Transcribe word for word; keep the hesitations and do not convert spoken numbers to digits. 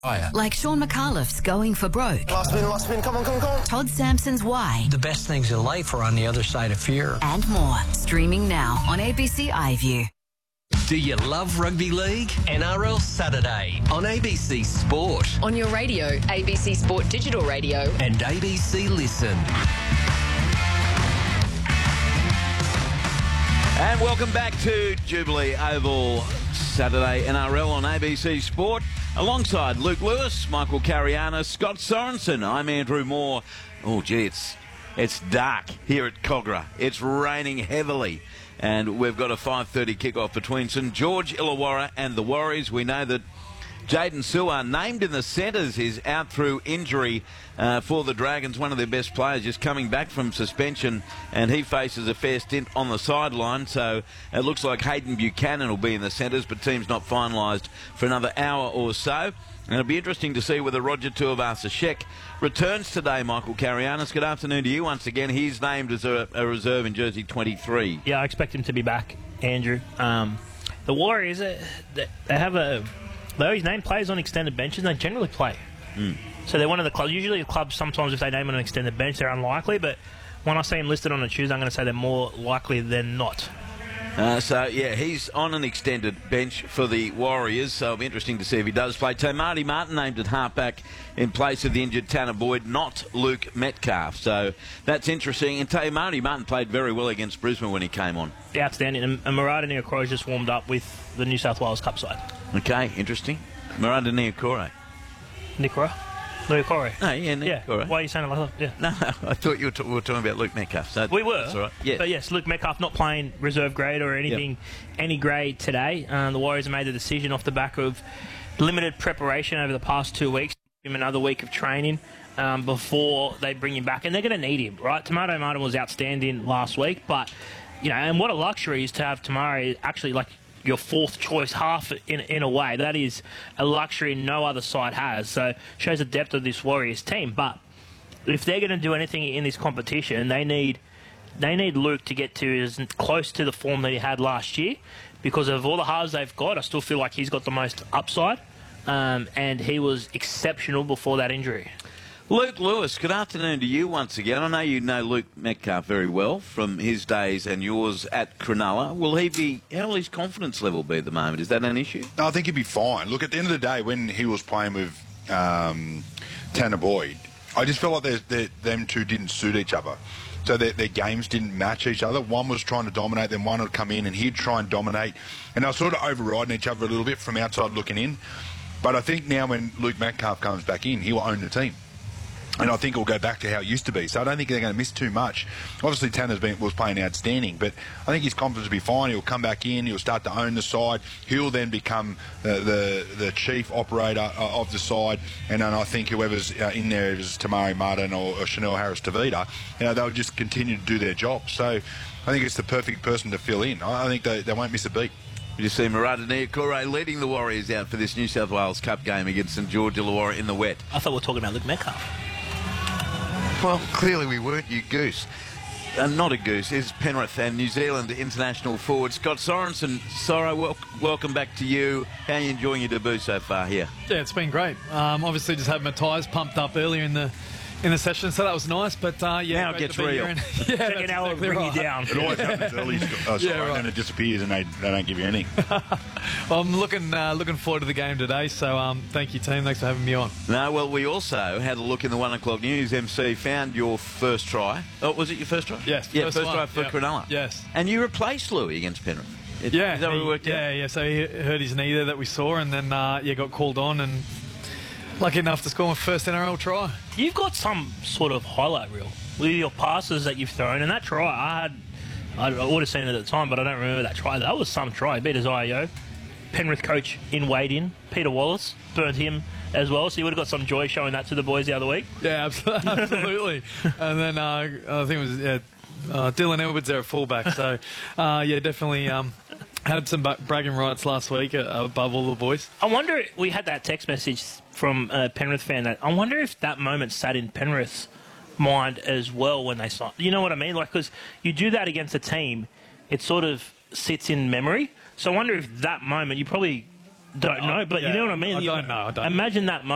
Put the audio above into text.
Like Sean McAuliffe's Going for Broke. Last spin, last spin, come on, come on, come on. Todd Sampson's Why. The best things in life are on the other side of fear. And more. Streaming now on A B C iView. Do you love rugby league? N R L Saturday on A B C Sport. On your radio, A B C Sport Digital Radio. And A B C Listen. And welcome back to Jubilee Oval Saturday N R L on A B C Sport. Alongside Luke Lewis, Michael Cariana, Scott Sorensen, I'm Andrew Moore. Oh, gee, it's, it's dark here at Kogarah. It's raining heavily. And we've got a five thirty kickoff between St George Illawarra and the Warriors. We know that Jaden Su'A, named in the centres, is out through injury uh, for the Dragons. One of their best players just coming back from suspension, and he faces a fair stint on the sideline. So it looks like Hayden Buchanan will be in the centres, but team's not finalised for another hour or so. And it'll be interesting to see whether Roger Tuivasa-Sheck returns today, Michael Carianis. Good afternoon to you once again. He's named as a, a reserve in jersey twenty-three. Yeah, I expect him to be back, Andrew. Um, the Warriors, uh, they, they have a... They always name players on extended benches, and they generally play. Mm. So they're one of the clubs. Usually the clubs, sometimes if they name on an extended bench, they're unlikely. But when I see him listed on a Tuesday, I'm going to say they're more likely than not. Uh, so, yeah, he's on an extended bench for the Warriors, so it'll be interesting to see if he does play. Te Marty Martin named at halfback in place of the injured Tanner Boyd, not Luke Metcalf. So that's interesting. And Te Marty Martin played very well against Brisbane when he came on. Yeah, outstanding. And, and Murata Niokore just warmed up with the New South Wales Cup side. Okay, interesting. Murata Niokore. Niokore? Niokore. No, yeah, Niokore. Yeah. Why are you saying it like that? Yeah. No, I thought you were, t- we were talking about Luke Metcalf. So we were. That's all right. Yeah. But yes, Luke Metcalf not playing reserve grade or anything, yep. any grade today. Um, the Warriors have made the decision off the back of limited preparation over the past two weeks. Give him another week of training um, before they bring him back. And they're going to need him, right? Tomato Martin was outstanding last week, but, you know, and what a luxury is to have Tamari actually like your fourth choice half in in a way. That is a luxury no other side has. So shows the depth of this Warriors team. But if they're going to do anything in this competition, they need they need Luke to get to as close to the form that he had last year. Because of all the halves they've got, I still feel like he's got the most upside. Um, and he was exceptional before that injury. Luke Lewis, good afternoon to you once again. I know you know Luke Metcalf very well from his days and yours at Cronulla. Will he be, how will his confidence level be at the moment? Is that an issue? No, I think he'd be fine. Look, at the end of the day, when he was playing with um, Tanner Boyd, I just felt like they're, they're, them two didn't suit each other. So their, their games didn't match each other. One was trying to dominate, then one would come in and he'd try and dominate. And they were sort of overriding each other a little bit from outside looking in. But I think now when Luke Metcalf comes back in, he will own the team. And I think it'll go back to how it used to be. So I don't think they're going to miss too much. Obviously, Tanner's been, was playing outstanding, but I think his confidence will be fine. He'll come back in. He'll start to own the side. He'll then become the the, the chief operator of the side. And then I think whoever's uh, in there is Tamari Martin or, or Chanel Harris-Tavita, you know, they'll just continue to do their job. So I think it's the perfect person to fill in. I, I think they, they won't miss a beat. You see Murata Niokore leading the Warriors out for this New South Wales Cup game against St George Illawarra in the wet. I thought we were talking about Luke Metcalf. Well, clearly we weren't, you goose. Uh, not a goose, is Penrith and New Zealand international forward Scott Sorensen. Soro, wel- welcome back to you. How are you enjoying your debut so far here? Yeah, it's been great. Um, obviously, just having my tyres pumped up earlier in the in the session, so that was nice. But uh, yeah, now it gets real. yeah, that's exactly bring right. you down. It always happens early, uh, yeah, right. and then it disappears and they, they don't give you anything. Well, I'm looking uh, looking forward to the game today, so um, thank you, team. Thanks for having me on. No, well, we also had a look in the one o'clock news. M C found your first try. Oh, was it your first try? Yes. Yeah, first, first one. try for yep. Cronulla. Yes. And you replaced Louis against Penrith. It, yeah. Is that he, what it worked yeah, out? yeah. So he hurt his knee there that we saw, and then uh, yeah, got called on and lucky enough to score my first N R L try. You've got some sort of highlight reel with your passes that you've thrown, and that try, I had, I would have seen it at the time, but I don't remember that try. That was some try. Beat his I O. Penrith coach in weighed in, Peter Wallace, burnt him as well, so you would have got some joy showing that to the boys the other week. Yeah, absolutely. And then uh, I think it was yeah, uh, Dylan Edwards there at fullback. So uh, yeah, definitely um, had some bragging rights last week uh, above all the boys. I wonder, we had that text message from a Penrith fan that I wonder if that moment sat in Penrith's mind as well when they saw, you know what I mean? Like, because you do that against a team, it sort of sits in memory. So I wonder if that moment, you probably don't know, but yeah, you know what I mean? I don't know. I don't Imagine that moment.